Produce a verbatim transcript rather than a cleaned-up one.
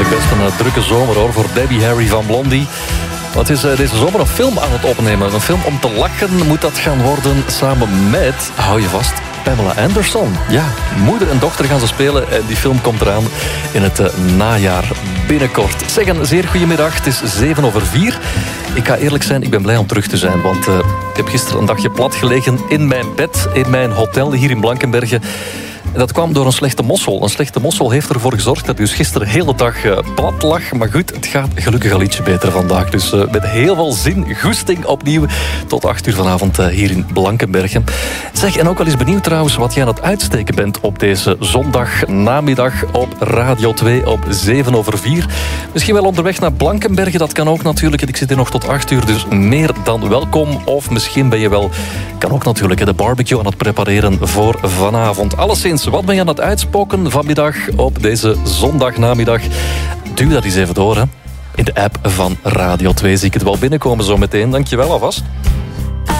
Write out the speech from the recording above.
best een uh, drukke zomer hoor voor Debbie Harry van Blondie. Wat is uh, deze zomer een film aan het opnemen. Een film om te lachen moet dat gaan worden samen met, hou je vast, Pamela Anderson. Ja, moeder en dochter gaan ze spelen en die film komt eraan in het uh, najaar binnenkort. Zeg een zeer goedemiddag, het is zeven over vier. Ik ga eerlijk zijn, ik ben blij om terug te zijn, want uh, ik heb gisteren een dagje plat gelegen in mijn bed, in mijn hotel hier in Blankenberge. En dat kwam door een slechte mossel. Een slechte mossel heeft ervoor gezorgd dat dus gisteren de hele dag uh, plat lag. Maar goed, het gaat gelukkig al ietsje beter vandaag. Dus uh, met heel veel zin, goesting opnieuw tot acht uur vanavond uh, hier in Blankenbergen. Zeg, en ook wel eens benieuwd trouwens wat jij aan het uitsteken bent op deze zondagnamiddag op Radio twee op zeven over vier. Misschien wel onderweg naar Blankenbergen, dat kan ook natuurlijk. Ik zit hier nog tot acht uur, dus meer dan welkom. Of misschien ben je wel, kan ook natuurlijk, de barbecue aan het prepareren voor vanavond. Alleszins, wat ben je aan het uitspoken vanmiddag op deze zondagnamiddag? Duw dat eens even door, hè. In de app van Radio twee zie ik het wel binnenkomen zo meteen. Dankjewel alvast.